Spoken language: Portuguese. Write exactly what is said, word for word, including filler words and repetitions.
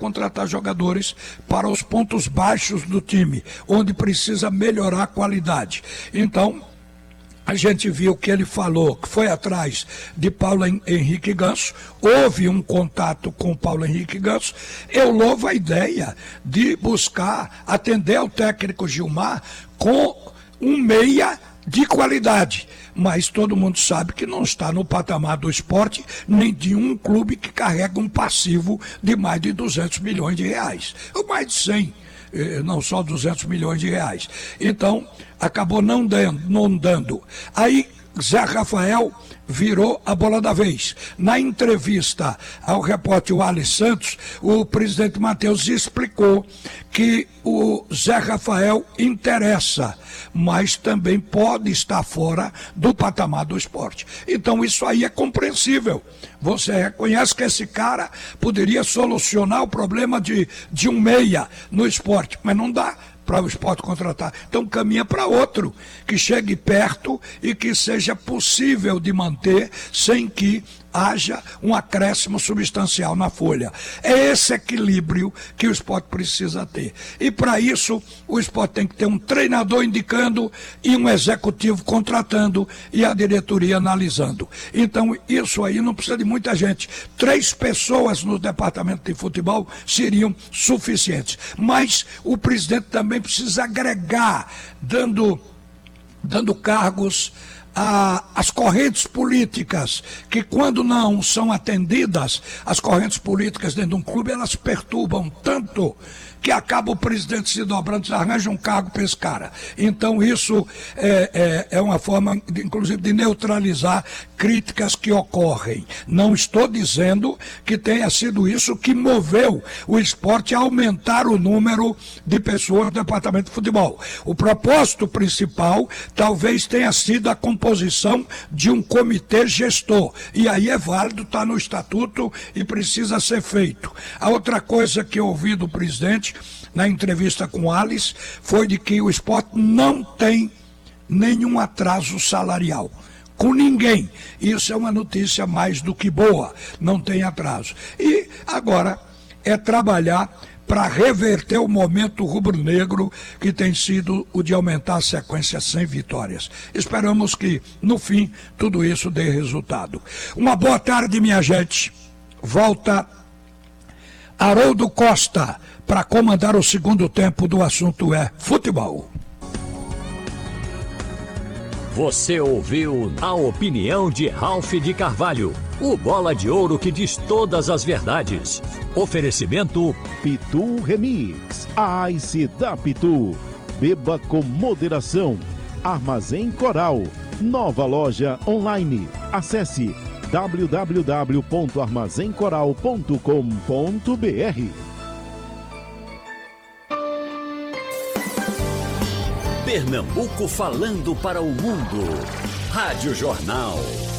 contratar jogadores para os pontos baixos do time, onde precisa melhorar a qualidade. Então, a gente viu que ele falou que foi atrás de Paulo Henrique Ganso, houve um contato com o Paulo Henrique Ganso. Eu louvo a ideia de buscar atender ao técnico Gilmar com um meia de qualidade, mas todo mundo sabe que não está no patamar do esporte, nem de um clube que carrega um passivo de mais de duzentos milhões de reais, ou mais de cem, não só duzentos milhões de reais. Então, acabou não dando, não dando. Aí, Zé Rafael virou a bola da vez. Na entrevista ao repórter Wallace Santos, o presidente Matheus explicou que o Zé Rafael interessa, mas também pode estar fora do patamar do esporte. Então isso aí é compreensível. Você reconhece que esse cara poderia solucionar o problema de, de um meia no esporte, mas não dá para o esporte contratar. Então caminha para outro, que chegue perto e que seja possível de manter sem que haja um acréscimo substancial na folha. É esse equilíbrio que o esporte precisa ter. E para isso, o esporte tem que ter um treinador indicando e um executivo contratando e a diretoria analisando. Então, isso aí não precisa de muita gente. Três pessoas no departamento de futebol seriam suficientes. Mas o presidente também precisa agregar, dando, dando cargos A, as correntes políticas, que quando não são atendidas, as correntes políticas dentro de um clube, elas perturbam tanto que acaba o presidente se dobrando, arranja um cargo para esse cara. Então isso é, é, é uma forma, de, inclusive, de neutralizar críticas que ocorrem. Não estou dizendo que tenha sido isso que moveu o esporte a aumentar o número de pessoas no departamento de futebol. O propósito principal talvez tenha sido a composição de um comitê gestor. E aí é válido, está no estatuto e precisa ser feito. A outra coisa que eu ouvi do presidente na entrevista com o Alice foi de que o esporte não tem nenhum atraso salarial com ninguém. Isso é uma notícia mais do que boa, não tem atraso. E agora é trabalhar para reverter o momento rubro-negro que tem sido o de aumentar a sequência sem vitórias. Esperamos que no fim tudo isso dê resultado. Uma boa tarde, minha gente. Volta Haroldo Costa para comandar o segundo tempo do Assunto é Futebol. Você ouviu a opinião de Ralph de Carvalho, o bola de ouro que diz todas as verdades. Oferecimento Pitu Remix, a Ice da Pitu. Beba com moderação. Armazém Coral, nova loja online. Acesse w w w ponto armazém coral ponto com ponto b r. Pernambuco falando para o mundo. Rádio Jornal.